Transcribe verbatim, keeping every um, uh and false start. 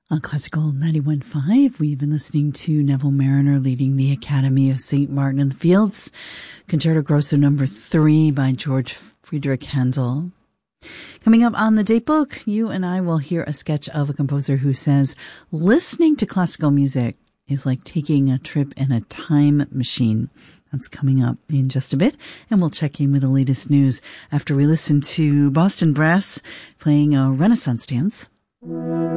On Classical ninety-one point five, we've been listening to Neville Marriner leading the Academy of Saint Martin in the Fields, Concerto Grosso number three by George Friedrich Handel. Coming up on the date book, you and I will hear a sketch of a composer who says listening to classical music is like taking a trip in a time machine. That's coming up in just a bit, and we'll check in with the latest news after we listen to Boston Brass playing a Renaissance dance.